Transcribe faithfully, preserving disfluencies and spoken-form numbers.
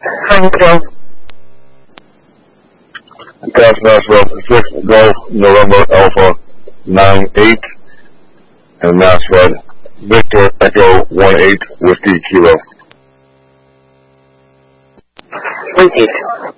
Huntsville. Pass Nashville, six Golf November Alpha nine eight, and Massfred, Victor Echo one eight, Whiskey Kilo. One eight.